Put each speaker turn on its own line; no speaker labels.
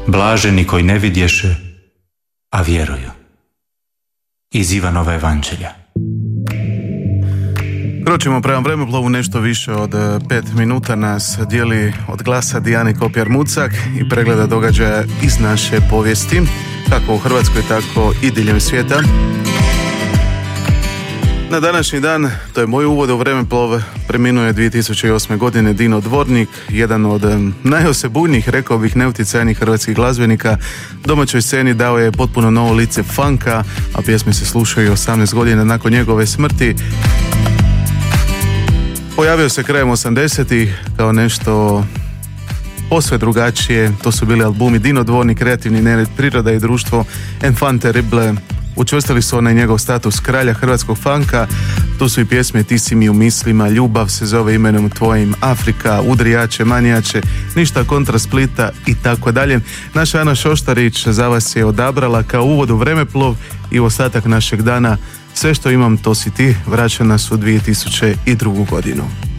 Blaženi koji ne vidješe, a vjeruju. Iz Ivanova evanđelja.
Kročimo prema vremeplovu, nešto više od 5 minuta nas dijeli od glasa Dijane Kopjar-Mucak i pregleda događaja iz naše povijesti, kako u Hrvatskoj, tako i diljem svijeta. Na današnji dan, to je moj uvod u vremeplov, preminuo je 2008. godine Dino Dvornik, jedan od najosebujnijih, rekao bih, neuticajnih hrvatskih glazbenika. Domaćoj sceni dao je potpuno novo lice funka, a pjesme se slušaju 18 godina nakon njegove smrti. Pojavio se krajem 80-ih kao nešto posve drugačije. To su bili albumi Dino Dvornik, Kreativni nered, Priroda i društvo, Enfant terrible. Učvrstili su onaj njegov status kralja hrvatskog funka. Tu su i pjesme Ti si mi u mislima, Ljubav se zove imenom tvojim, Afrika, Udrijače, Manijače, Ništa kontra Splita i tako dalje. Naša Ana Šoštarić za vas je odabrala kao uvod u vremeplov i u ostatak našeg dana Sve što imam to si ti vraća nas u 2002. godinu.